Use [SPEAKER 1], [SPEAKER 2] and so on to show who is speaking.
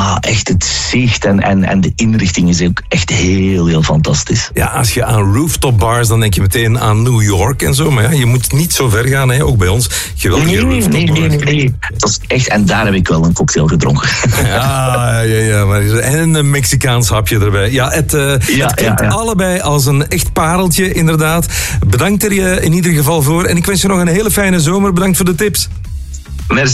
[SPEAKER 1] Maar echt het zicht en de inrichting is ook echt heel, heel fantastisch.
[SPEAKER 2] Ja, als je aan rooftop bars, dan denk je meteen aan New York en zo. Maar ja, je moet niet zo ver gaan, hè, ook bij ons. Geweldige rooftop bars.
[SPEAKER 1] Nee. Dat is echt, en daar heb ik wel een cocktail gedronken.
[SPEAKER 2] Ja, maar en een Mexicaans hapje erbij. Ja, het klinkt allebei als een echt pareltje, inderdaad. Bedankt er je in ieder geval voor. En ik wens je nog een hele fijne zomer. Bedankt voor de tips.
[SPEAKER 1] Merci.